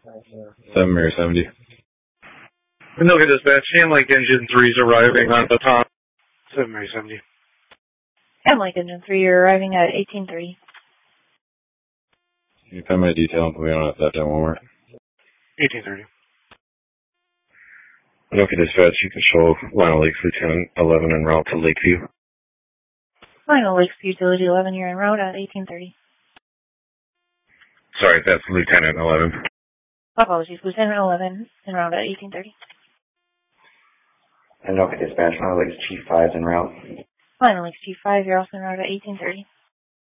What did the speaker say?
7 Mary 70. Anoka Dispatch, Hamlink Engine 3 is arriving on the top. 7 Mary 70. Hamlink Engine 3, you're arriving at 1830. Can you find my detail and put me on at that time one more? 1830. Anoka Dispatch, you can show Lionel Lakes Lieutenant 11 en route to Lakeview. Lionel Lakes Utility 11, you're en route at 1830. Sorry, that's Lieutenant 11. Apologies, Lieutenant 11 en route at 1830. Anoka Dispatch, Lionel Lakes Chief 5 en route. Lionel Lakes Chief 5, you're also en route at 1830.